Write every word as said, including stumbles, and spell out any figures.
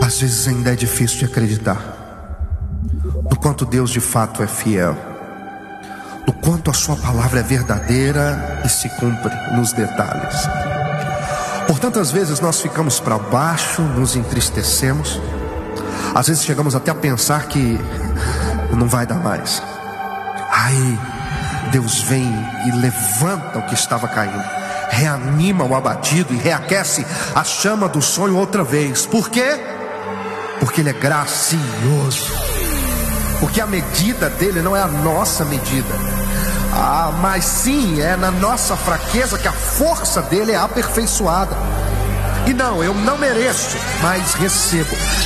Às vezes ainda é difícil de acreditar no quanto Deus de fato é fiel, no quanto a sua palavra é verdadeira e se cumpre nos detalhes. Por tantas vezes nós ficamos para baixo, nos entristecemos, às vezes chegamos até a pensar que não vai dar mais. Aí Deus vem e levanta o que estava caindo, reanima o abatido e reaquece a chama do sonho outra vez. Por quê? Porque Ele é gracioso, porque a medida dele não é a nossa medida, ah, mas sim é na nossa fraqueza que a força dele é aperfeiçoada. E não, eu não mereço, mas recebo.